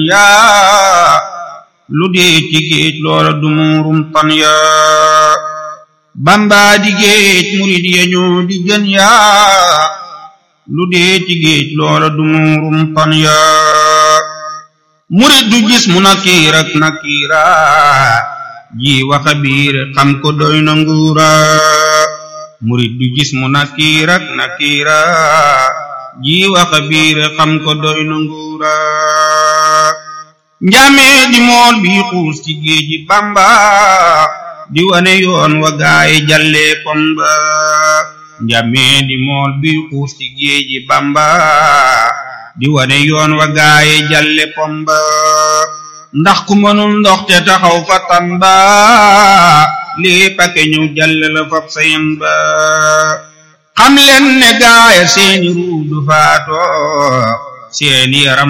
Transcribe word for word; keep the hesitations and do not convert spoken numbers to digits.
yaa lu dee ci géej loola du muurum tan yaa Bamba di géej murid ya ñoo di gën yaa lu dee ci géej loola du muurum tan yaa murid du gis mu nakiir ak nakiira ji waxa biir xam ko doy na nguura murid du gis mu nakiir ak nakiira ji waxa biir xam ko doy na nguura njamee di mool bi xuus ci géeji Bamba di wane yoon wa gaay jalle pomba njamee di mool bi xuus ci géeji Bamba di wane yoon wa gaay jalle pomba ndax ku mënul ndox te taxaw fa Tamba lii pake ñu jalle la fab sayen ba xam leen ne gaaya seeni ruu du faato seeni yaram